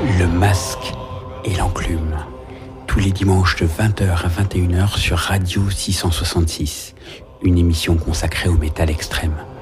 Le Masque et l'Enclume. Tous les dimanches de 20h à 21h sur Radio 666. Une émission consacrée au métal extrême.